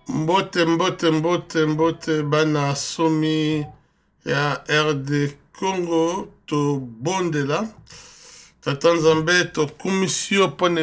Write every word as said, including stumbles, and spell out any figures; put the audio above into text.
Mbote mbote mbote mbote bana somi ya R D Congo to bondela. Tata Nzambe to kumisio pone